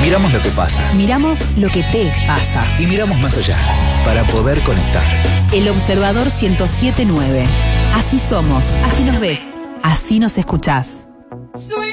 Miramos lo que pasa. Miramos lo que te pasa. Y miramos más allá, para poder conectar. El Observador 107.9. Así somos, así nos ves, así nos escuchás. Sweet.